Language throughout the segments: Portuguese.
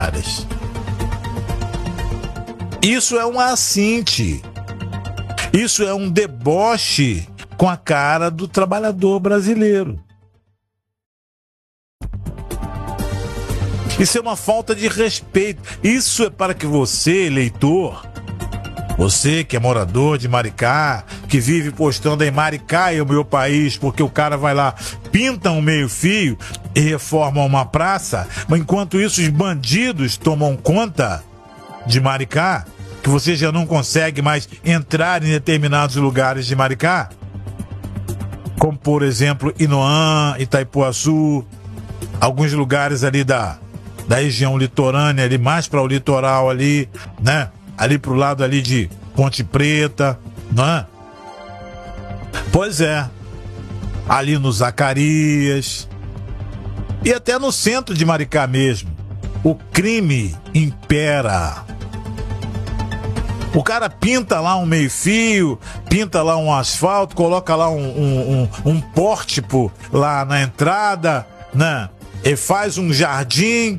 Isso é um assinte. Isso é um deboche com a cara do trabalhador brasileiro. Isso é uma falta de respeito. Isso é para que você, eleitor, você que é morador de Maricá, que vive postando em Maricá é o meu país, porque o cara vai lá, pinta um meio-fio e reforma uma praça, mas enquanto isso os bandidos tomam conta de Maricá, que você já não consegue mais entrar em determinados lugares de Maricá, como por exemplo Inoã, Itaipuaçu, alguns lugares ali da região litorânea, ali mais para o litoral ali, né? Ali pro lado ali de Ponte Preta, não é? Pois é, ali no Zacarias e até no centro de Maricá mesmo, o crime impera. O cara pinta lá um meio-fio, pinta lá um asfalto, coloca lá um pórtico lá na entrada, né? E faz um jardim.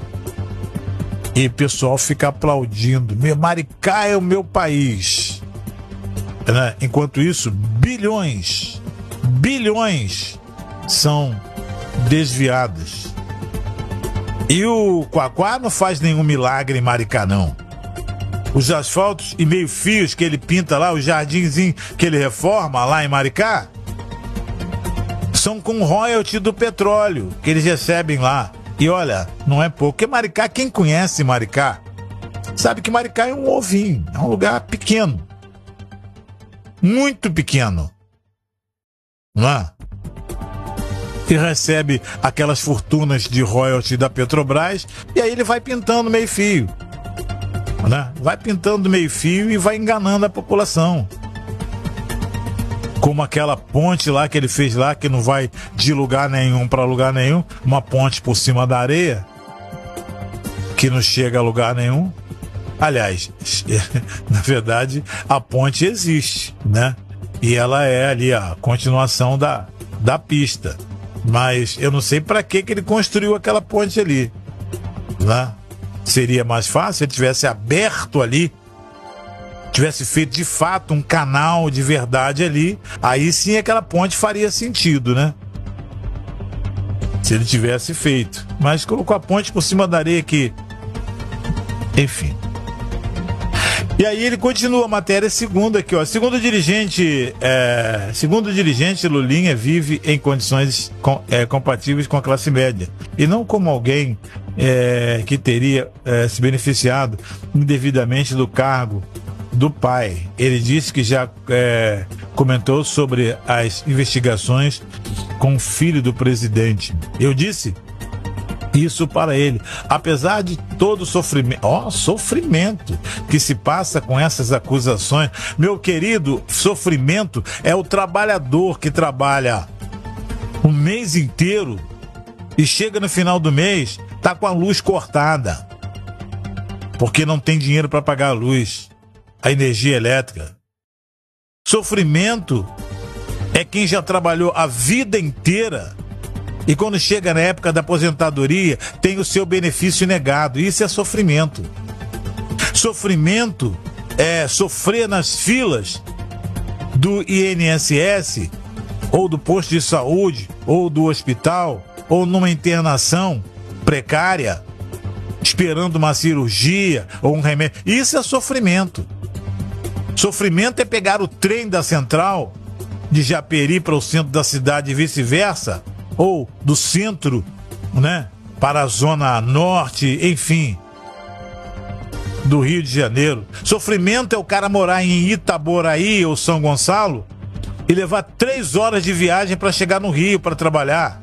E o pessoal fica aplaudindo. Maricá é o meu país. Né? Enquanto isso, bilhões são desviados. E o Quaquá não faz nenhum milagre em Maricá, não. Os asfaltos e meio-fios que ele pinta lá, o jardinzinho que ele reforma lá em Maricá, são com royalty do petróleo que eles recebem lá. E olha, não é pouco, porque Maricá, quem conhece Maricá, sabe que Maricá é um ovinho, é um lugar pequeno, muito pequeno, não é? E recebe aquelas fortunas de royalty da Petrobras, e aí ele vai pintando meio-fio, né? Vai pintando meio-fio e vai enganando a população. Como aquela ponte lá que ele fez lá, que não vai de lugar nenhum para lugar nenhum, uma ponte por cima da areia, que não chega a lugar nenhum. Aliás, na verdade, a ponte existe, né? E ela é ali a continuação da pista. Mas eu não sei para que ele construiu aquela ponte ali, né? Seria mais fácil se ele tivesse aberto ali, tivesse feito de fato um canal de verdade ali, aí sim aquela ponte faria sentido, né? Se ele tivesse feito. Mas colocou a ponte por cima da areia que... Enfim. E aí ele continua a matéria segundo aqui, ó. Segundo o dirigente Lulinha vive em condições compatíveis com a classe média. E não como alguém que teria se beneficiado indevidamente do cargo do pai. Ele disse que já comentou sobre as investigações com o filho do presidente. Eu disse isso para ele. Apesar de todo o sofrimento que se passa com essas acusações, meu querido, sofrimento é o trabalhador que trabalha o mês inteiro e chega no final do mês, tá com a luz cortada, porque não tem dinheiro para pagar a luz, a energia elétrica. Sofrimento é quem já trabalhou a vida inteira e quando chega na época da aposentadoria tem o seu benefício negado. Isso é sofrimento. Sofrimento é sofrer nas filas do INSS ou do posto de saúde ou do hospital ou numa internação precária esperando uma cirurgia ou um remédio. Isso é sofrimento. Sofrimento é pegar o trem da central de Japeri para o centro da cidade e vice-versa, ou do centro, né, para a zona norte, enfim, do Rio de Janeiro. Sofrimento é o cara morar em Itaboraí ou São Gonçalo e levar 3 horas de viagem para chegar no Rio para trabalhar.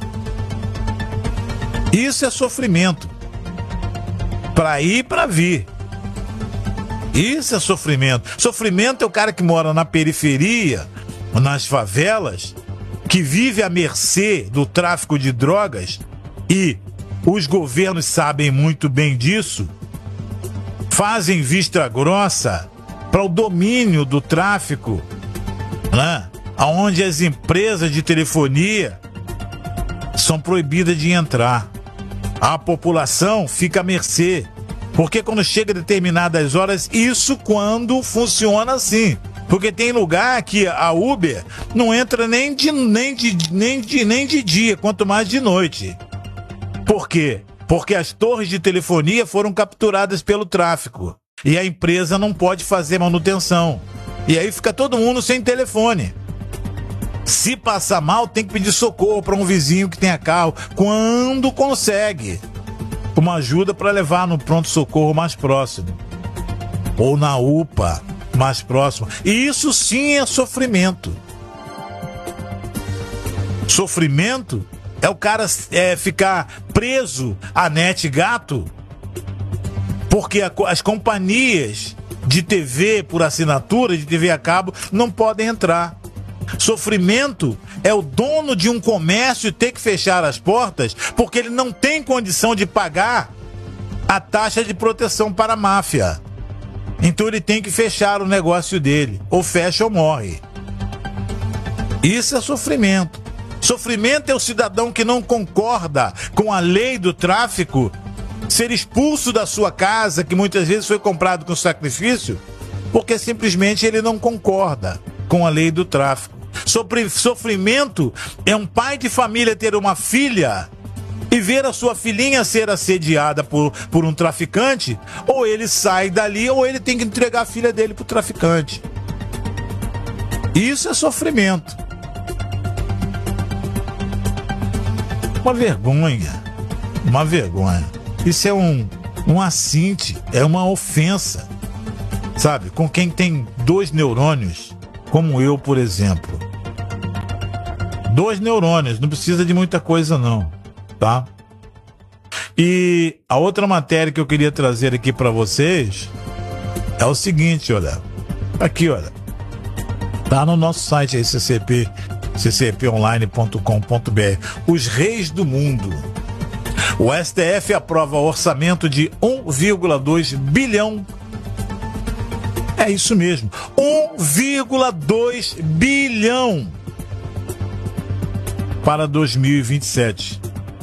Isso é sofrimento. Para ir e para vir. Isso é sofrimento. Sofrimento é o cara que mora na periferia, nas favelas, que vive à mercê do tráfico de drogas, e os governos sabem muito bem disso, fazem vista grossa para o domínio do tráfico, né? Onde as empresas de telefonia são proibidas de entrar. A população fica à mercê. Porque quando chega determinadas horas, isso quando funciona assim. Porque tem lugar que a Uber não entra nem de dia, quanto mais de noite. Por quê? Porque as torres de telefonia foram capturadas pelo tráfico. E a empresa não pode fazer manutenção. E aí fica todo mundo sem telefone. Se passar mal, tem que pedir socorro para um vizinho que tenha carro, quando consegue. Uma ajuda para levar no pronto-socorro mais próximo. Ou na UPA mais próximo. E isso sim é sofrimento. Sofrimento é o cara ficar preso a net gato, porque as companhias de TV por assinatura, de TV a cabo, não podem entrar. Sofrimento é o dono de um comércio ter que fechar as portas porque ele não tem condição de pagar a taxa de proteção para a máfia. Então ele tem que fechar o negócio dele. Ou fecha ou morre. Isso é sofrimento. Sofrimento é o cidadão que não concorda com a lei do tráfico ser expulso da sua casa, que muitas vezes foi comprado com sacrifício, porque simplesmente ele não concorda com a lei do tráfico. Sofrimento é um pai de família ter uma filha e ver a sua filhinha ser assediada por um traficante, ou ele sai dali ou ele tem que entregar a filha dele para o traficante. Isso é sofrimento. Uma vergonha. Uma vergonha. Isso é um assinte, é uma ofensa, sabe? Com quem tem 2 neurônios, como eu, por exemplo. 2 neurônios, não precisa de muita coisa não, tá? E a outra matéria que eu queria trazer aqui para vocês é o seguinte, olha. Aqui, olha. Tá no nosso site aí, ccponline.com.br. Os reis do mundo. O STF aprova orçamento de 1,2 bilhão. É isso mesmo, 1,2 bilhão para 2027.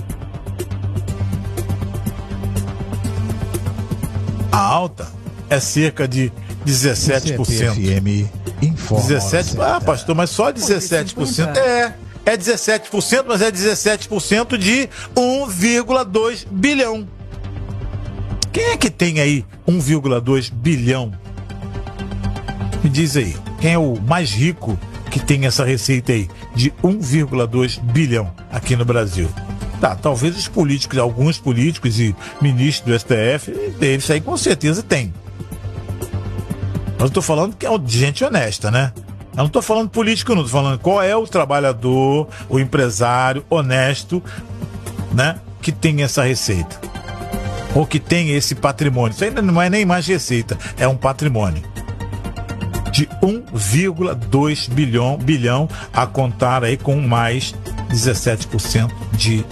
A alta é cerca de 17%. Informa 17%? Ah, pastor, mas só 17%. É 17%, mas é 17% de 1,2 bilhão. Quem é que tem aí 1,2 bilhão? Me diz aí, quem é o mais rico que tem essa receita aí de 1,2 bilhão aqui no Brasil? Tá, talvez os políticos, alguns políticos e ministros do STF, eles aí com certeza tem. Mas eu tô falando que é de gente honesta, né? Eu não tô falando político, não. Tô falando qual é o trabalhador, o empresário honesto, né? Que tem essa receita. Ou que tem esse patrimônio. Isso ainda não é nem mais receita, é um patrimônio. De 1,2 bilhão a contar aí com mais 17% de...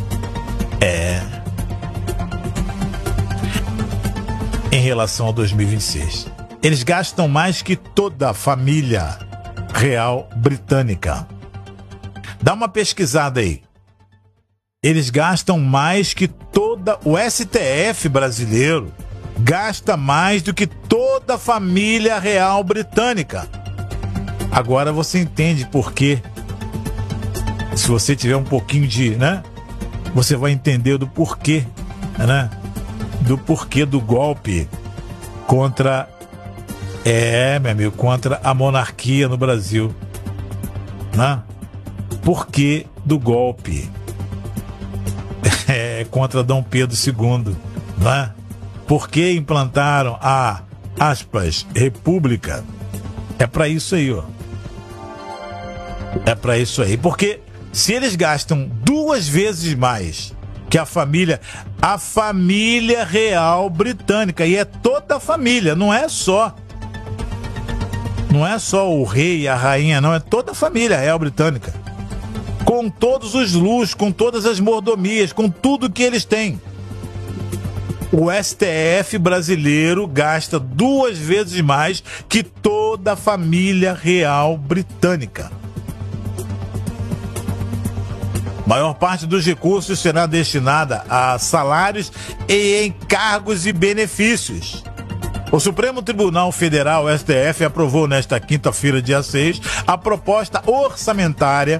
Em relação a 2026. Eles gastam mais que toda a família real britânica. Dá uma pesquisada aí. Eles gastam mais que toda... O STF brasileiro gasta mais do que toda a família real britânica. Agora você entende por quê. Se você tiver um pouquinho de, né? Você vai entender do porquê, né? Do porquê do golpe contra... meu amigo, contra a monarquia no Brasil. Né? Porquê do golpe? Contra Dom Pedro II. Né? Por que implantaram a, aspas, república? É para isso aí, ó. É para isso aí. Porque se eles gastam 2 vezes mais que a família real britânica, e é toda a família, não é só o rei e a rainha, não, é toda a família real britânica, com todos os luxos, com todas as mordomias, com tudo que eles têm. O STF brasileiro gasta 2 vezes mais que toda a família real britânica. Maior parte dos recursos será destinada a salários e encargos e benefícios. O Supremo Tribunal Federal, STF, aprovou nesta quinta-feira, dia 6, a proposta orçamentária